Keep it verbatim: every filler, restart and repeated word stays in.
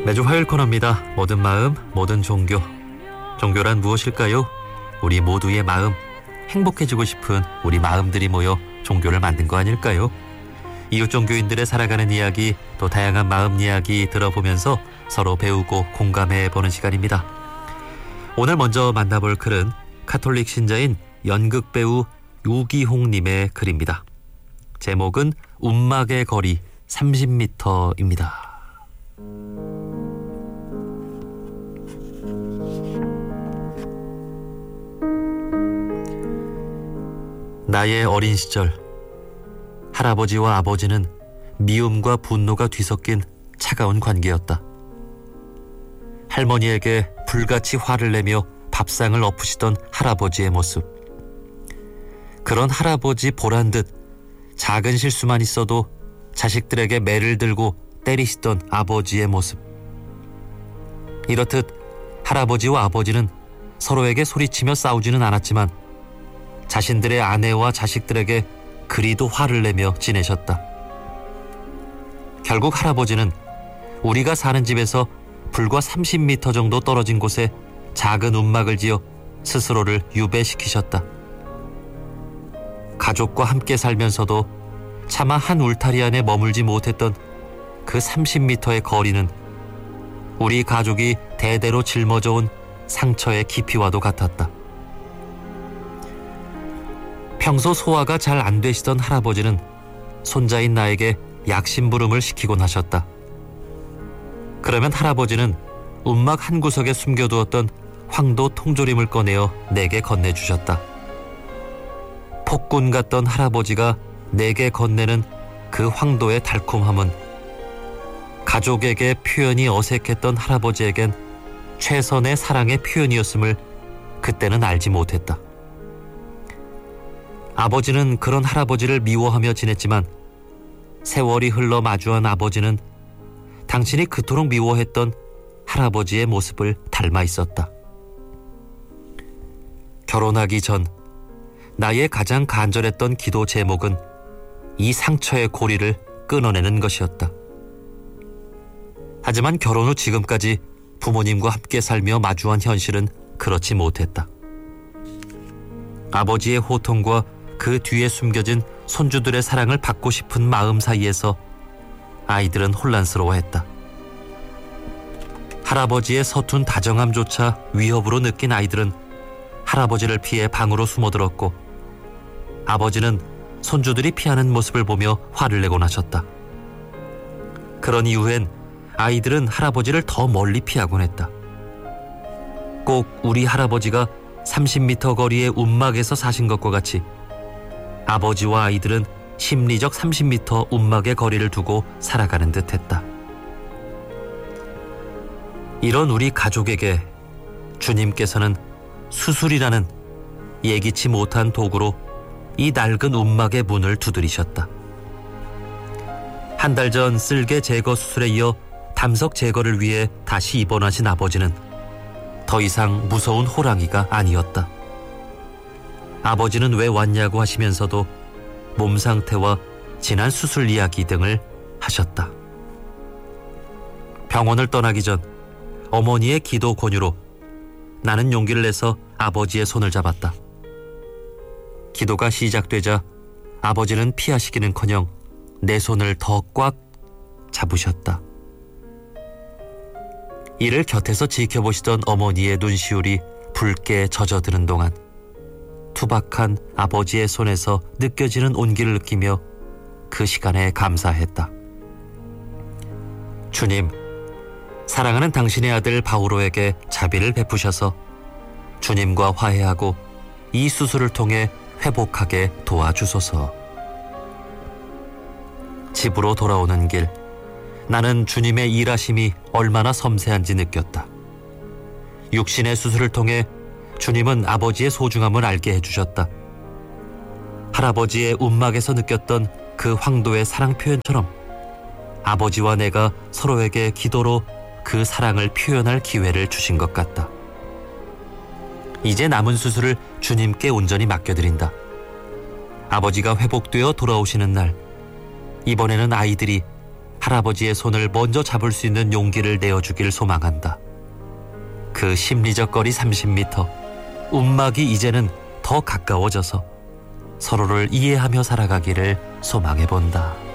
매주 화요일 코너입니다. 모든 마음, 모든 종교. 종교란 무엇일까요? 우리 모두의 마음, 행복해지고 싶은 우리 마음들이 모여 종교를 만든 거 아닐까요? 이웃 종교인들의 살아가는 이야기, 또 다양한 마음 이야기 들어보면서 서로 배우고 공감해보는 시간입니다. 오늘 먼저 만나볼 글은 가톨릭 신자인 연극배우 유기홍님의 글입니다. 제목은 움막의 거리 삼십 미터입니다. 나의 어린 시절, 할아버지와 아버지는 미움과 분노가 뒤섞인 차가운 관계였다. 할머니에게 불같이 화를 내며 밥상을 엎으시던 할아버지의 모습. 그런 할아버지 보란 듯 작은 실수만 있어도 자식들에게 매를 들고 때리시던 아버지의 모습. 이렇듯 할아버지와 아버지는 서로에게 소리치며 싸우지는 않았지만 자신들의 아내와 자식들에게 그리도 화를 내며 지내셨다. 결국 할아버지는 우리가 사는 집에서 불과 삼십 미터 정도 떨어진 곳에 작은 움막을 지어 스스로를 유배시키셨다. 가족과 함께 살면서도 차마 한 울타리 안에 머물지 못했던 그 삼십 미터의 거리는 우리 가족이 대대로 짊어져온 상처의 깊이와도 같았다. 평소 소화가 잘 안 되시던 할아버지는 손자인 나에게 약심부름을 시키곤 하셨다. 그러면 할아버지는 움막 한 구석에 숨겨두었던 황도 통조림을 꺼내어 내게 건네주셨다. 폭군 같던 할아버지가 내게 건네는 그 황도의 달콤함은 가족에게 표현이 어색했던 할아버지에겐 최선의 사랑의 표현이었음을 그때는 알지 못했다. 아버지는 그런 할아버지를 미워하며 지냈지만 세월이 흘러 마주한 아버지는 당신이 그토록 미워했던 할아버지의 모습을 닮아 있었다. 결혼하기 전 나의 가장 간절했던 기도 제목은 이 상처의 고리를 끊어내는 것이었다. 하지만 결혼 후 지금까지 부모님과 함께 살며 마주한 현실은 그렇지 못했다. 아버지의 호통과 그 뒤에 숨겨진 손주들의 사랑을 받고 싶은 마음 사이에서 아이들은 혼란스러워했다. 할아버지의 서툰 다정함조차 위협으로 느낀 아이들은 할아버지를 피해 방으로 숨어들었고, 아버지는 손주들이 피하는 모습을 보며 화를 내곤 하셨다. 그런 이후엔 아이들은 할아버지를 더 멀리 피하곤 했다. 꼭 우리 할아버지가 삼십 미터 거리의 움막에서 사신 것과 같이 아버지와 아이들은 심리적 삼십 미터 움막의 거리를 두고 살아가는 듯했다. 이런 우리 가족에게 주님께서는 수술이라는 예기치 못한 도구로 이 낡은 움막의 문을 두드리셨다. 한 달 전 쓸개 제거 수술에 이어 담석 제거를 위해 다시 입원하신 아버지는 더 이상 무서운 호랑이가 아니었다. 아버지는 왜 왔냐고 하시면서도 몸 상태와 지난 수술 이야기 등을 하셨다. 병원을 떠나기 전 어머니의 기도 권유로 나는 용기를 내서 아버지의 손을 잡았다. 기도가 시작되자 아버지는 피하시기는커녕 내 손을 더 꽉 잡으셨다. 이를 곁에서 지켜보시던 어머니의 눈시울이 붉게 젖어드는 동안 투박한 아버지의 손에서 느껴지는 온기를 느끼며 그 시간에 감사했다. 주님, 사랑하는 당신의 아들 바오로에게 자비를 베푸셔서 주님과 화해하고 이 수술을 통해 회복하게 도와주소서. 집으로 돌아오는 길, 나는 주님의 일하심이 얼마나 섬세한지 느꼈다. 육신의 수술을 통해 주님은 아버지의 소중함을 알게 해주셨다. 할아버지의 움막에서 느꼈던 그 황도의 사랑 표현처럼 아버지와 내가 서로에게 기도로 그 사랑을 표현할 기회를 주신 것 같다. 이제 남은 수술을 주님께 온전히 맡겨드린다. 아버지가 회복되어 돌아오시는 날, 이번에는 아이들이 할아버지의 손을 먼저 잡을 수 있는 용기를 내어주길 소망한다. 그 심리적 거리 삼십 미터, 움막이 이제는 더 가까워져서 서로를 이해하며 살아가기를 소망해본다.